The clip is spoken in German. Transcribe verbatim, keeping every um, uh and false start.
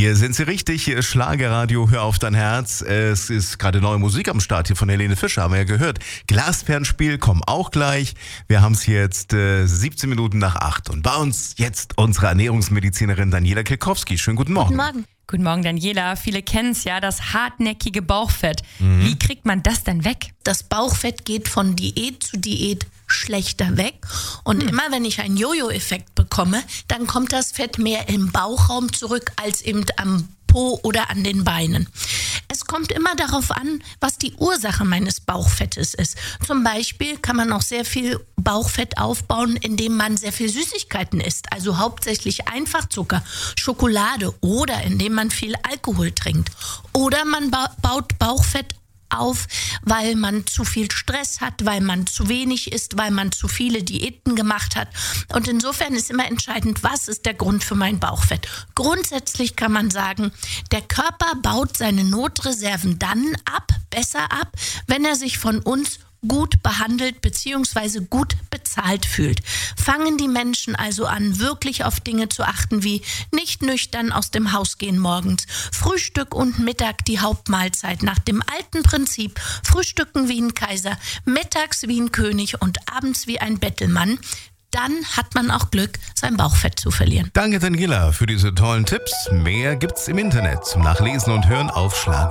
Hier sind Sie richtig, hier ist Schlagerradio, hör auf dein Herz. Es ist gerade neue Musik am Start hier von Helene Fischer, haben wir ja gehört. Glasperlenspiel kommen auch gleich. Wir haben es jetzt äh, siebzehn Minuten nach acht und bei uns jetzt unsere Ernährungsmedizinerin Daniela Kilkowski. Schönen guten Morgen. Guten Morgen. Guten Morgen, Daniela. Viele kennen es ja, das hartnäckige Bauchfett. Mhm. Wie kriegt man das denn weg? Das Bauchfett geht von Diät zu Diät schlechter weg. Und hm. immer wenn ich einen Jojo-Effekt bekomme, dann kommt das Fett mehr im Bauchraum zurück als eben am Po oder an den Beinen. Es kommt immer darauf an, was die Ursache meines Bauchfettes ist. Zum Beispiel kann man auch sehr viel Bauchfett aufbauen, indem man sehr viel Süßigkeiten isst, also hauptsächlich Einfachzucker, Schokolade oder indem man viel Alkohol trinkt. Oder man ba- baut Bauchfett auf, weil man zu viel Stress hat, weil man zu wenig isst, weil man zu viele Diäten gemacht hat. Und insofern ist immer entscheidend, was ist der Grund für mein Bauchfett. Grundsätzlich kann man sagen, der Körper baut seine Notreserven dann ab, besser ab, wenn er sich von uns gut behandelt bzw. gut bezahlt fühlt. Fangen die Menschen also an, wirklich auf Dinge zu achten, wie nicht nüchtern aus dem Haus gehen morgens, Frühstück und Mittag die Hauptmahlzeit nach dem alten Prinzip, frühstücken wie ein Kaiser, mittags wie ein König und abends wie ein Bettelmann, dann hat man auch Glück, sein Bauchfett zu verlieren. Danke, Daniela, für diese tollen Tipps. Mehr gibt's im Internet zum Nachlesen und Hören auf Schlager.